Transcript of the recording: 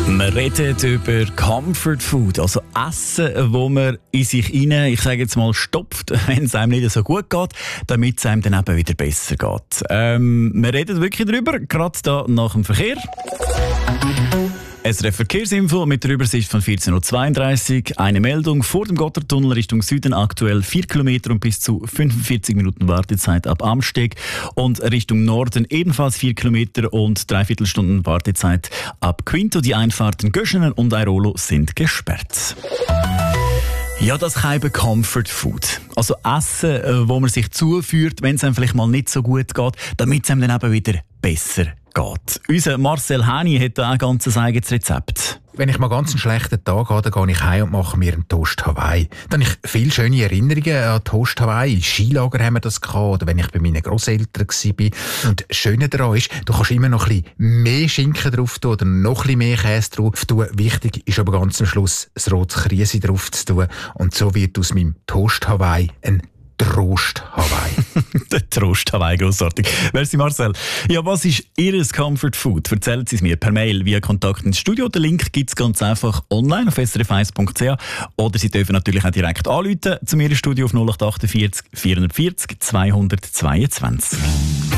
Wir reden über Comfort Food, also Essen, wo man in sich rein, ich sage jetzt mal, stopft, wenn es einem nicht so gut geht, damit es einem dann eben wieder besser geht. Wir reden wirklich darüber, gerade da nach dem Verkehr. SRF Verkehrsinfo mit der Übersicht von 14.32 Uhr. Eine Meldung vor dem Gotthardtunnel Richtung Süden, aktuell 4 Kilometer und bis zu 45 Minuten Wartezeit ab Amsteg. Und Richtung Norden ebenfalls 4 Kilometer und 3/4 Stunden Wartezeit ab Quinto. Die Einfahrten Göschenen und Airolo sind gesperrt. Ja, das kann eben Comfort Food. Also Essen, wo man sich zuführt, wenn es einem vielleicht mal nicht so gut geht, damit es einem dann eben wieder besser geht. Unser Marcel Häni hat da ein ganz eigenes Rezept. Wenn ich mal ganz einen schlechten Tag habe, dann gehe ich heim und mache mir einen Toast Hawaii. Dann habe ich viele schöne Erinnerungen an Toast Hawaii. Im Skilager haben wir das gehabt, oder wenn ich bei meinen Grosseltern war. Und das Schöne daran ist, du kannst immer noch ein bisschen mehr Schinken drauf tun oder noch ein bisschen mehr Käse drauf tun. Wichtig ist aber ganz am Schluss, das rote Krise drauf zu tun. Und so wird aus meinem Toast Hawaii ein Trost Hawaii. Der Trost Hawaii, grossartig. Merci Marcel. Ja, was ist Ihr Comfort Food? Erzählen Sie es mir per Mail via Kontakt ins Studio. Den Link gibt es ganz einfach online auf srf1.ch oder Sie dürfen natürlich auch direkt anrufen zu mir im Studio auf 0848 440 222.